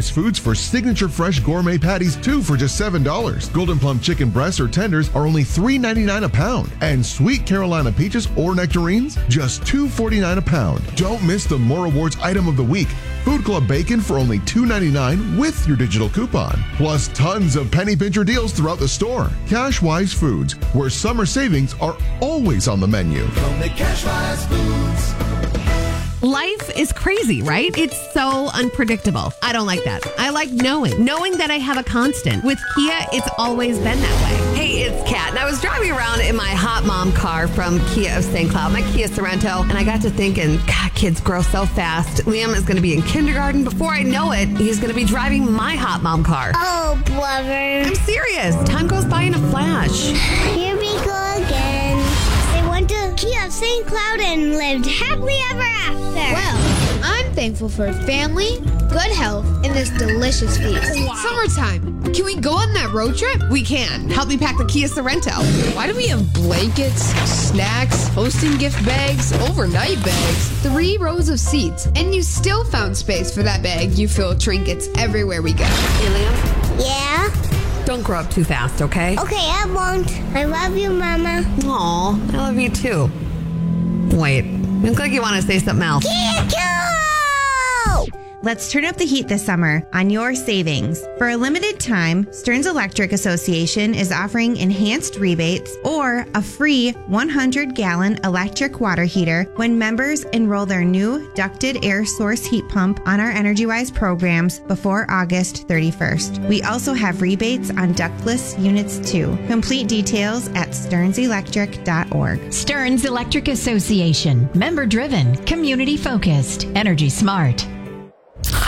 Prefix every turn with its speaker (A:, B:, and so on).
A: Wise Foods for signature fresh gourmet patties, 2 for just $7. Golden Plum chicken breasts or tenders are only $3.99 a pound. And Sweet Carolina peaches or nectarines, just $2.49 a pound. Don't miss the More Rewards item of the week. Food Club bacon for only $2.99 with your digital coupon. Plus tons of penny pincher deals throughout the store. Cashwise Foods, where summer savings are always on the menu.
B: From the Cashwise Foods.
C: Life is crazy, right? It's so unpredictable. I don't like that. I like knowing that I have a constant. With Kia, it's always been that way. Hey, it's Kat, and I was driving around in my hot mom car from Kia of St. Cloud, my Kia Sorrento, and I got to thinking, God, kids grow so fast. Liam is going to be in kindergarten. Before I know it, he's going to be driving my hot mom car.
D: Oh, brother.
C: I'm serious. Time goes by in a flash.
D: Here we go again. They went to Kia of St. Cloud and lived happily ever after.
E: Well, I'm thankful for family, good health, and this delicious feast.
F: Wow. Summertime. Can we go on that road trip?
C: We can. Help me pack the Kia Sorrento.
F: Why do we have blankets, snacks, hosting gift bags, overnight bags, 3 rows of seats, and you still found space for that bag you fill with trinkets everywhere we go?
C: Hey, Liam?
D: Yeah?
C: Don't grow up too fast, okay?
D: Okay, I won't. I love you, Mama.
C: Aw, I love you too. Wait, looks like you want to say something else.
G: Let's turn up the heat this summer on your savings. For a limited time, Stearns Electric Association is offering enhanced rebates or a free 100-gallon electric water heater when members enroll their new ducted air source heat pump on our EnergyWise programs before August 31st. We also have rebates on ductless units too. Complete details at stearnselectric.org.
H: Stearns Electric Association. Member driven. Community focused. Energy smart.